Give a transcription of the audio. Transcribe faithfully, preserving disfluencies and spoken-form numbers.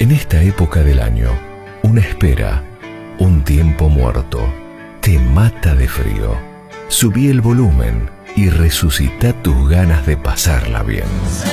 En esta época del año, una espera, un tiempo muerto, te mata de frío. Subí el volumen y resucita tus ganas de pasarla bien.